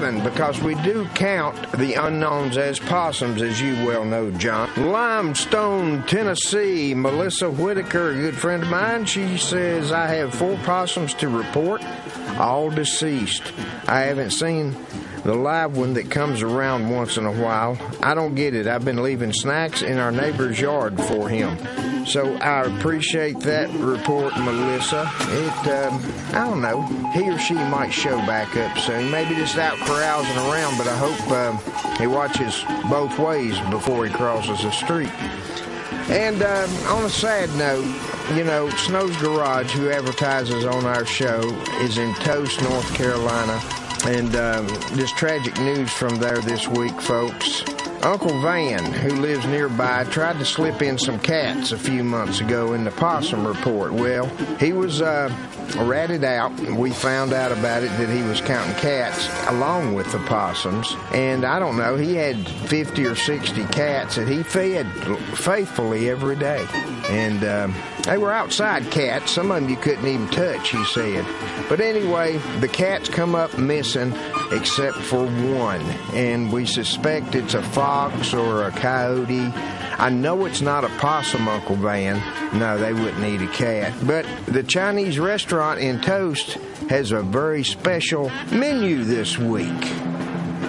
11, because we do count the unknowns as possums, as you well know, John. Limestone, Tennessee, Melissa Whitaker, a good friend of mine, she says, I have 4 possums to report, all deceased. I haven't seen the live one that comes around once in a while. I don't get it. I've been leaving snacks in our neighbor's yard for him. So I appreciate that report, Melissa. I don't know. He or she might show back up soon. Maybe just out carousing around, but I hope he watches both ways before he crosses the street. And on a sad note, you know, Snow's Garage, who advertises on our show, is in Toast, North Carolina. And just tragic news from there this week, folks. Uncle Van, who lives nearby, tried to slip in some cats a few months ago in the possum report. Well, he was ratted out. We found out about it that he was counting cats along with the possums. And I don't know, he had 50 or 60 cats that he fed faithfully every day. And they were outside cats. Some of them you couldn't even touch, he said. But anyway, the cats come up missing except for one. And we suspect it's a fox or a coyote. I know it's not a possum, Uncle Van. No, they wouldn't eat a cat. But the Chinese restaurant in Toast has a very special menu this week.